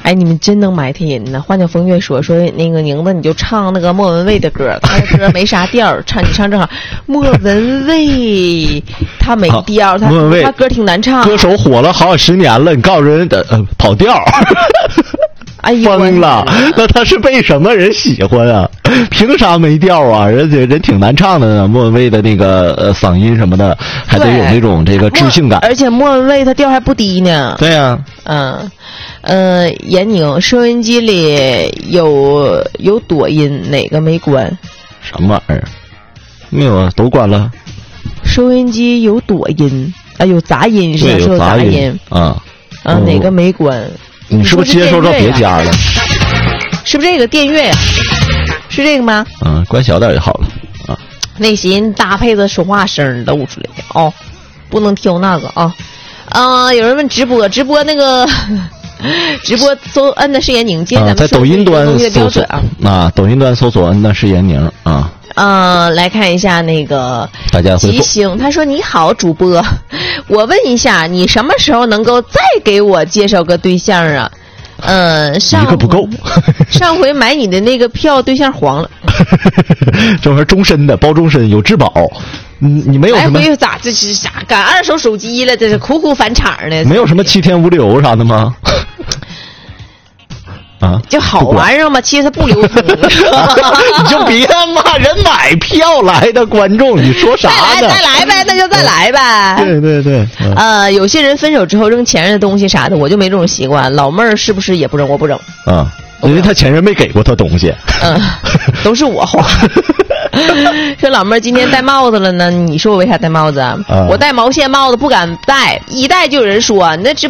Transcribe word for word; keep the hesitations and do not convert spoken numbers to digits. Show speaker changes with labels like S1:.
S1: 哎，你们真能埋汰人呢！花鸟风月说说那个宁子，你就唱那个莫文蔚的歌，他的歌没啥调，唱你唱正好。莫文蔚他没调，他
S2: 莫文蔚
S1: 他歌挺难唱。
S2: 歌手火了好几十年了，你告诉人的呃跑调。
S1: 哎呀，
S2: 疯了！那他是被什么人喜欢啊？凭啥没调啊？人家人挺难唱的呢，莫文蔚的那个呃嗓音什么的，还得有那种这个知性感。
S1: 而且莫文蔚他调还不低呢。
S2: 对呀、啊，
S1: 嗯，呃，闫宁，收音机里有有躲音，哪个没关？
S2: 什么玩意儿？没有啊，都关了。
S1: 收音机有躲音啊，有杂音是吧？
S2: 对，有
S1: 杂
S2: 音啊
S1: 啊，哪个没关？
S2: 你是不是接收到别家了？
S1: 是不是这个电乐呀？是这个吗？
S2: 嗯，关小点就好了啊。
S1: 那些搭配的说话声露出来哦，不能挑那个啊。啊、呃，有人问直播，直播那个直播搜摁的是闫宁，今天咱们、
S2: 啊、在抖音端搜索
S1: 啊
S2: 啊，抖音端搜索摁的是闫宁啊。
S1: 呃，来看一下那个
S2: 大家
S1: 吉星，他说：“你好，主播，我问一下，你什么时候能够再给我介绍个对象啊？嗯、呃，上
S2: 一个不够，
S1: 上回买你的那个票，对象黄了。
S2: 这是终身的，包终身，有质保。你你没有什么？
S1: 来回咋这是啥？赶二手手机了，这是苦苦返场呢。
S2: 没有什么七天无理由啥的吗？”啊，
S1: 就好玩意儿嘛，其实它不流通。
S2: 你就别骂人买票来的观众，你说啥呢？
S1: 再来再来呗，那就再来呗。
S2: 对对对。
S1: 嗯、呃，有些人分手之后扔前任的东西啥的，我就没这种习惯。老妹儿是不是也不扔？我不扔。
S2: 啊，因为他前任没给过他东西。
S1: 嗯，都是我花。说老妹儿今天戴帽子了呢，你说我为啥戴帽子啊？啊我戴毛线帽子不敢戴，一戴就有人说那直